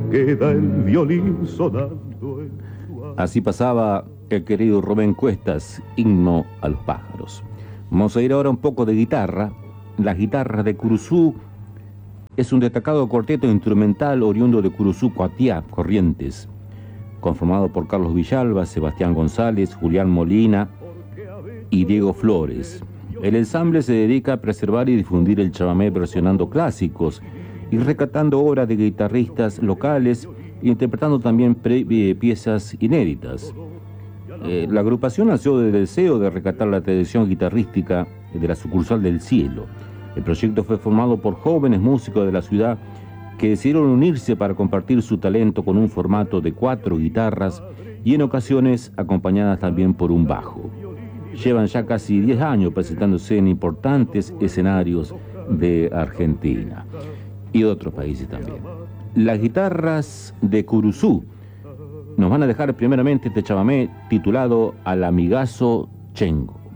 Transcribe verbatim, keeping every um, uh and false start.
queda el violín sonando en su... Así pasaba el querido Rubén Cuestas, Himno a los pájaros. Vamos a ir ahora un poco de guitarra. La guitarra de Curuzú es un destacado cuarteto instrumental oriundo de Curuzú, Coatiá, Corrientes, conformado por Carlos Villalba, Sebastián González, Julián Molina y Diego Flores. El ensamble se dedica a preservar y difundir el chamamé versionando clásicos y rescatando obras de guitarristas locales e interpretando también pre- eh, piezas inéditas. Eh, la agrupación nació del deseo de rescatar la tradición guitarrística de la sucursal del Cielo. El proyecto fue formado por jóvenes músicos de la ciudad que decidieron unirse para compartir su talento con un formato de cuatro guitarras y en ocasiones acompañadas también por un bajo. Llevan ya casi diez años presentándose en importantes escenarios de Argentina y de otros países también. Las guitarras de Curuzú nos van a dejar primeramente este chamamé titulado Al Amigazo Chengo.